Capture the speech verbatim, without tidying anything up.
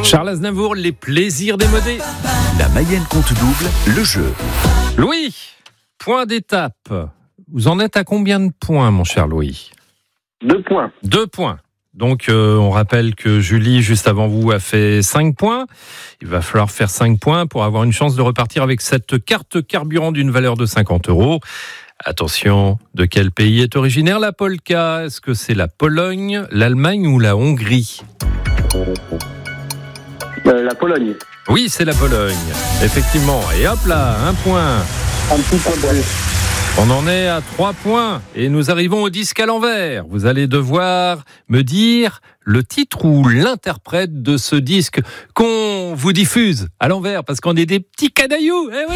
Charles Aznavour, les plaisirs démodés. La Mayenne compte double, le jeu. Louis, point d'étape. Vous en êtes à combien de points, mon cher Louis ? Deux points. Deux points. Donc, euh, on rappelle que Julie, juste avant vous, a fait cinq points. Il va falloir faire cinq points pour avoir une chance de repartir avec cette carte carburant d'une valeur de cinquante euros. Attention, de quel pays est originaire la polka ? Est-ce que c'est la Pologne, l'Allemagne ou la Hongrie ? Euh, la Pologne. Oui, c'est la Pologne, effectivement. Et hop là, un point. Un petit point de plus. On en est à trois points et nous arrivons au disque à l'envers. Vous allez devoir me dire le titre ou l'interprète de ce disque qu'on vous diffuse à l'envers parce qu'on est des petits canailloux. Eh oui.